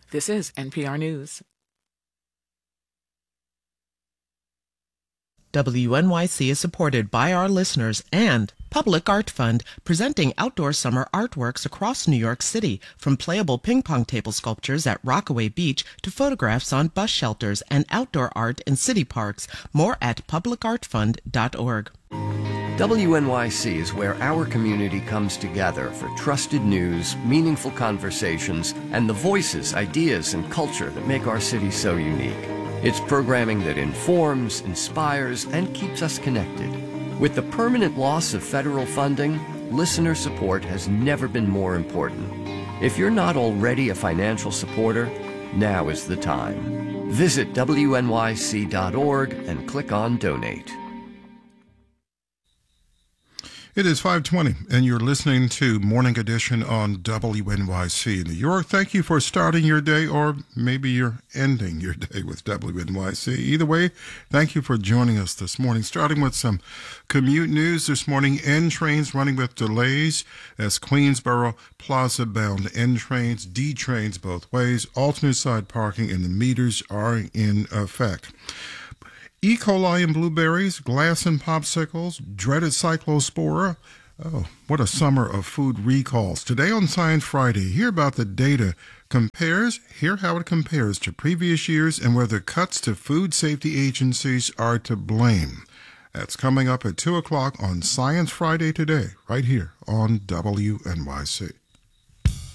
This is NPR News. WNYC is supported by our listeners and Public Art Fund, presenting outdoor summer artworks across New York City, from playable ping pong table sculptures at Rockaway Beach to photographs on bus shelters and outdoor art in city parks. More at publicartfund.org. WNYC is where our community comes together for trusted news, meaningful conversations, and the voices, ideas, and culture that make our city so unique. It's programming that informs, inspires, and keeps us connected. With the permanent loss of federal funding, listener support has never been more important. If you're not already a financial supporter, now is the time. Visit WNYC.org and click on Donate. It is 5:20, and you're listening to Morning Edition on WNYC New York. Thank you for starting your day, or maybe you're ending your day with WNYC. Either way, thank you for joining us this morning. Starting with some commute news this morning. N trains running with delays as Queensboro Plaza bound N trains, D trains both ways. Alternate side parking and the meters are in effect. E. coli and blueberries, glass and popsicles, dreaded cyclospora. Oh, what a summer of food recalls. Today on Science Friday, hear about the data hear how it compares to previous years and whether cuts to food safety agencies are to blame. That's coming up at 2 o'clock on Science Friday today, right here on WNYC.